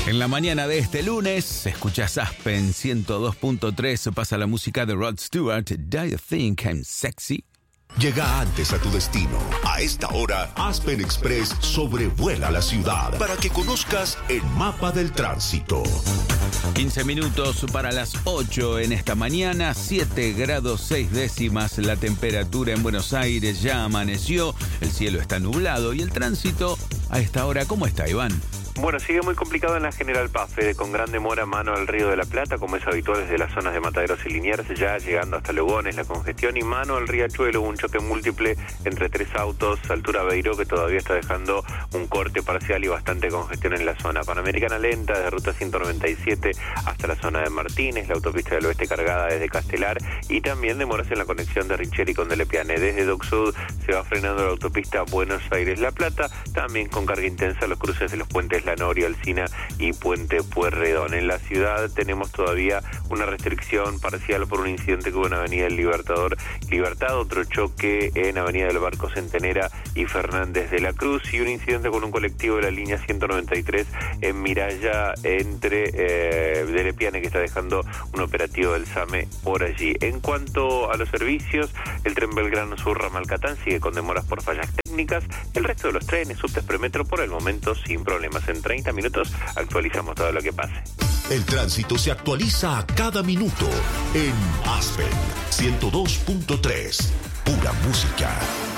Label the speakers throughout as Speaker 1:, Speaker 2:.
Speaker 1: En la mañana de este lunes, escuchas Aspen 102.3, pasa la música de Rod Stewart, Do You Think I'm Sexy?
Speaker 2: Llega antes a tu destino. A esta hora, Aspen Express sobrevuela la ciudad para que conozcas el mapa del tránsito.
Speaker 1: 15 minutos para las 8 en esta mañana, 7 grados 6 décimas la temperatura en Buenos Aires, ya amaneció, el cielo está nublado y el tránsito a esta hora, ¿cómo está, Iván?
Speaker 3: Bueno, sigue muy complicado en la General Paz, con gran demora mano al Río de la Plata, como es habitual desde las zonas de Mataderos y Liniers, ya llegando hasta Lugones, la congestión, y mano al Riachuelo, un choque múltiple entre 3 autos, altura Beiró, que todavía está dejando un corte parcial y bastante congestión en la zona. Panamericana lenta, desde ruta 197 hasta la zona de Martínez, la autopista del oeste cargada desde Castelar, y también demoras en la conexión de Richeri con Delepiane. Desde Dock Sud se va frenando la autopista Buenos Aires-La Plata, también con carga intensa los cruces de los puentes La Noria, Alsina y Puente Pueyrredón. En la ciudad tenemos todavía una restricción parcial por un incidente que hubo en Avenida del Libertad, otro choque en Avenida del Barco Centenera y Fernández de la Cruz, y un incidente con un colectivo de la línea 193 en Miraya entre Delepiane, que está dejando un operativo del SAME por allí. En cuanto a los servicios, el tren Belgrano Sur ramal Catán sigue con demoras por fallas técnicas. El resto de los trenes, subtes, premetro, por el momento sin problemas. En 30 minutos actualizamos todo lo que pase.
Speaker 2: El tránsito se actualiza a cada minuto en Aspen 102.3. Pura música.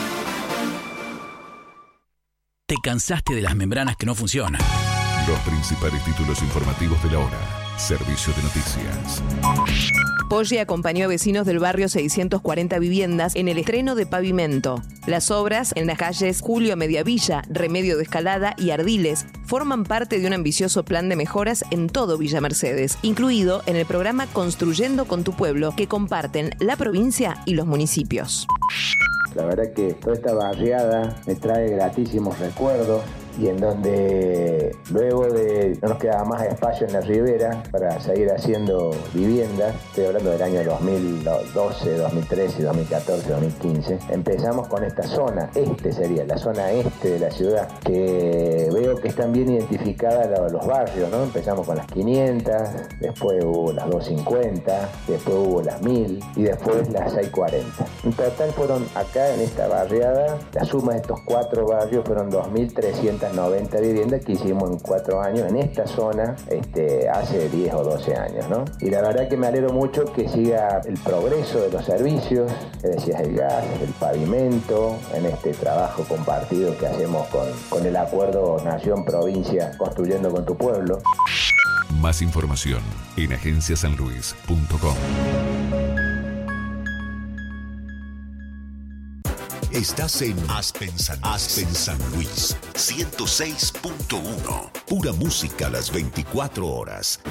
Speaker 4: ¿Te cansaste de las membranas que no funcionan?
Speaker 5: Los principales títulos informativos de la hora. Servicio de noticias.
Speaker 6: Poggi acompañó a vecinos del barrio 640 Viviendas en el estreno de pavimento. Las obras en las calles Julio Mediavilla, Remedio de Escalada y Ardiles forman parte de un ambicioso plan de mejoras en todo Villa Mercedes, incluido en el programa Construyendo con tu Pueblo, que comparten la provincia y los municipios.
Speaker 7: La verdad que toda esta barriada me trae gratísimos recuerdos, y en donde luego de no nos quedaba más espacio en la ribera para seguir haciendo viviendas, estoy hablando del año 2012, 2013, 2014, 2015, empezamos con esta zona, sería la zona este de la ciudad, que veo que están bien identificadas los barrios, ¿no? Empezamos con las 500, después hubo las 250, después hubo las 1000 y después las 640. En total fueron acá en esta barriada, la suma de estos 4 barrios fueron 2.390 viviendas que hicimos en 4 años en esta zona, hace 10 o 12 años, ¿no? Y la verdad que me alegro mucho que siga el progreso de los servicios, que decías, el gas, el pavimento, en este trabajo compartido que hacemos con el acuerdo Nación-Provincia Construyendo con tu Pueblo.
Speaker 5: Más información en agenciasanluis.com.
Speaker 2: Estás en Aspen San Luis 106.1. Pura música a las 24 horas.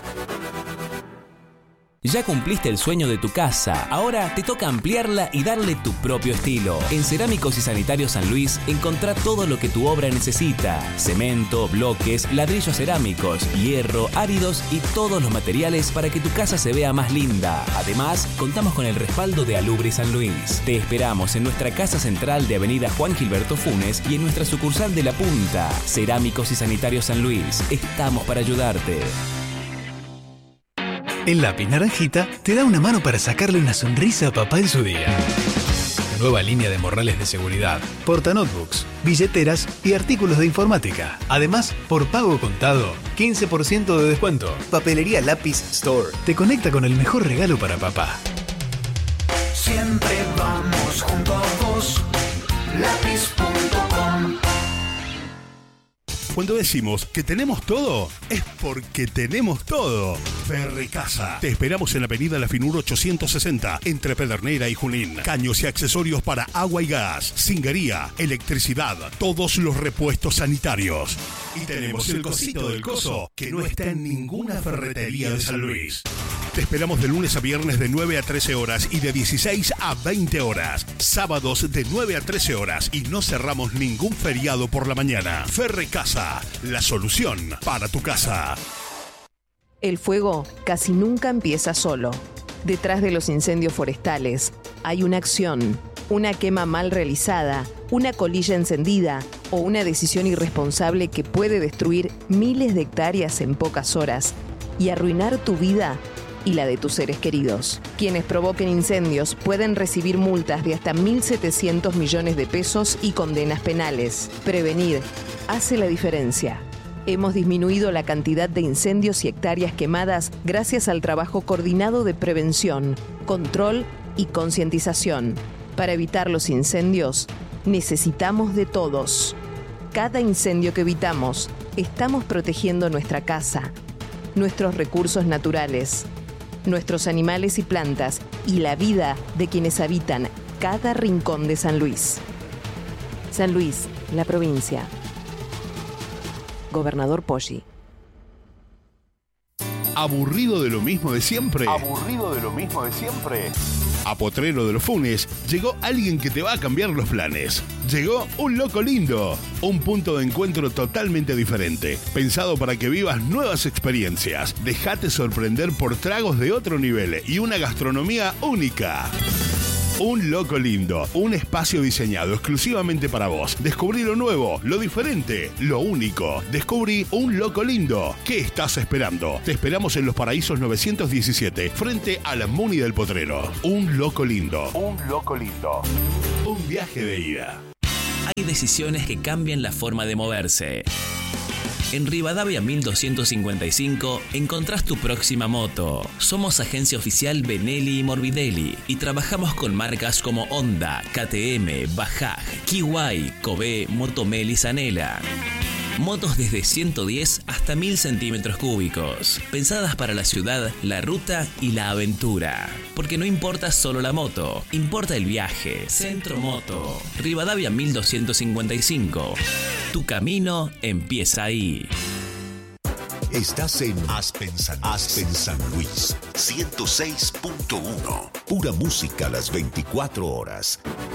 Speaker 4: Ya cumpliste el sueño de tu casa, ahora te toca ampliarla y darle tu propio estilo. En Cerámicos y Sanitarios San Luis encontrá todo lo que tu obra necesita: cemento, bloques, ladrillos cerámicos, hierro, áridos y todos los materiales para que tu casa se vea más linda. Además, contamos con el respaldo de Alubri San Luis. Te esperamos en nuestra casa central de Avenida Juan Gilberto Funes y en nuestra sucursal de La Punta. Cerámicos y Sanitarios San Luis, estamos para ayudarte.
Speaker 8: El lápiz naranjita te da una mano para sacarle una sonrisa a papá en su día. Nueva línea de morrales de seguridad, portanotebooks, billeteras y artículos de informática. Además, por pago contado, 15% de descuento. Papelería Lápiz Store te conecta con el mejor regalo para papá.
Speaker 9: Siempre vamos junto a vos. Lápiz.com.
Speaker 10: Cuando decimos que tenemos todo, es porque tenemos todo. Ferrecasa. Te esperamos en la avenida La Finur 860, entre Pedernera y Junín. Caños y accesorios para agua y gas, cingería, electricidad, todos los repuestos sanitarios. Y tenemos el cosito del coso, que no está en ninguna ferretería de San Luis. Te esperamos de lunes a viernes de 9 a 13 horas y de 16 a 20 horas. Sábados de 9 a 13 horas y no cerramos ningún feriado por la mañana. Ferrecasa, la solución para tu casa.
Speaker 6: El fuego casi nunca empieza solo. Detrás de los incendios forestales hay una acción, una quema mal realizada, una colilla encendida, o una decisión irresponsable que puede destruir miles de hectáreas en pocas horas y arruinar tu vida y la de tus seres queridos. Quienes provoquen incendios pueden recibir multas de hasta 1.700 millones de pesos y condenas penales. Prevenir hace la diferencia. Hemos disminuido la cantidad de incendios y hectáreas quemadas gracias al trabajo coordinado de prevención, control y concientización. Para evitar los incendios, necesitamos de todos. Cada incendio que evitamos, estamos protegiendo nuestra casa, nuestros recursos naturales, nuestros animales y plantas y la vida de quienes habitan cada rincón de San Luis. San Luis, la provincia. Gobernador Poggi.
Speaker 10: ¿Aburrido de lo mismo de siempre?
Speaker 2: ¿Aburrido de lo mismo de siempre?
Speaker 10: A Potrero de los Funes llegó alguien que te va a cambiar los planes. Llegó un loco lindo, un punto de encuentro totalmente diferente, pensado para que vivas nuevas experiencias. Dejate sorprender por tragos de otro nivel y una gastronomía única. Un loco lindo, un espacio diseñado exclusivamente para vos. Descubrí lo nuevo, lo diferente, lo único. Descubrí un loco lindo. ¿Qué estás esperando? Te esperamos en Los Paraísos 917, frente a la Muni del Potrero. Un loco lindo.
Speaker 2: Un loco lindo.
Speaker 10: Un viaje de ida.
Speaker 4: Hay decisiones que cambian la forma de moverse. En Rivadavia 1255 encontrás tu próxima moto. Somos agencia oficial Benelli y Morbidelli y trabajamos con marcas como Honda, KTM, Bajaj, Kiwai, Kobe, Motomel y Zanela. Motos desde 110 hasta 1000 centímetros cúbicos, pensadas para la ciudad, la ruta y la aventura. Porque no importa solo la moto, importa el viaje. Centro Moto, Rivadavia 1255. Tu camino empieza ahí.
Speaker 2: Estás en Aspen San Luis 106.1. Pura música a las 24 horas.